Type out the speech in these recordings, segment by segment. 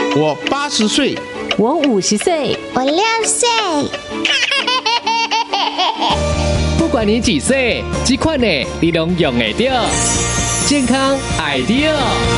我80岁， 我50岁， 我6岁。 不管你几岁，这款呢你都用得到。健康 idea。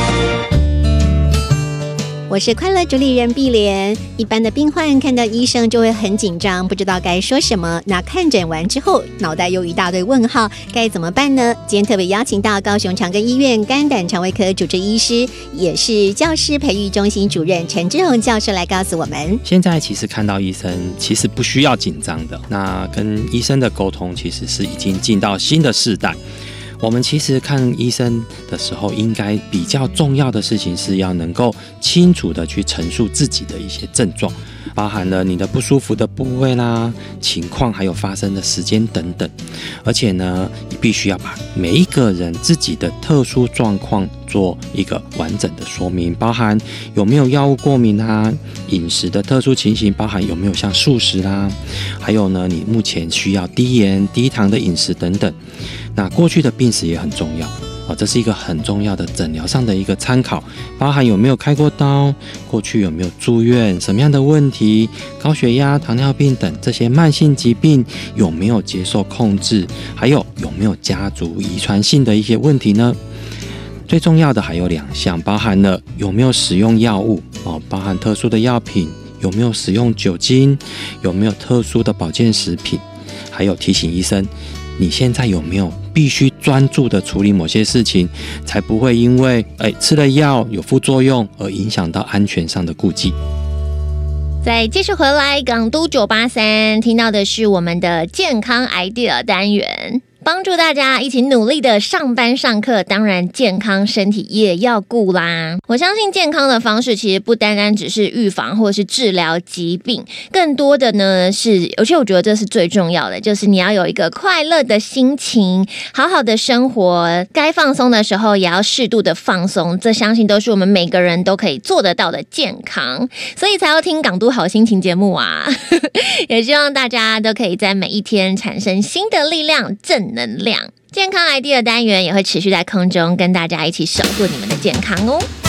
我是快乐主理人碧莲。一般的病患看到医生就会很紧张，不知道该说什么。那看诊完之后，脑袋又一大堆问号，该怎么办呢？今天特别邀请到高雄长庚医院肝胆肠胃科主治医师，也是教师培育中心主任陈志宏教授来告诉我们。 现在其实看到医生，其实不需要紧张的。那跟医生的沟通，其实是已经进到新的世代。我们其实看医生的时候，应该比较重要的事情是要能够清楚的去陈述自己的一些症状，包含了你的不舒服的部位啦、情况，还有发生的时间等等。而且呢，你必须要把每一个人自己的特殊状况做一个完整的说明，包含有没有药物过敏啊，饮食的特殊情形，包含有没有像素食啦，还有呢，你目前需要低盐、低糖的饮食等等。那过去的病史也很重要哦，这是一个很重要的诊疗上的一个参考，包含有没有开过刀，过去有没有住院，什么样的问题，高血压、糖尿病等这些慢性疾病有没有接受控制，还有没有家族遗传性的一些问题呢？最重要的还有2项，包含了有没有使用药物哦，包含特殊的药品，有没有使用酒精，有没有特殊的保健食品，还有提醒医生，你现在有没有必须专注的处理某些事情，才不会因为吃了药有副作用而影响到安全上的顾忌。 再继续回来，港都983听到的是我们的健康 idea 单元，帮助大家一起努力的上班上课，当然健康身体也要顾啦。我相信健康的方式其实不单单只是预防或是治疗疾病，更多的呢是，而且我觉得这是最重要的，就是你要有一个快乐的心情，好好的生活，该放松的时候也要适度的放松，这相信都是我们每个人都可以做得到的健康，所以才要听港都好心情节目啊。也希望大家都可以在每一天产生新的力量，正能量。健康 idea 单元也会持续在空中跟大家一起守护你们的健康哦。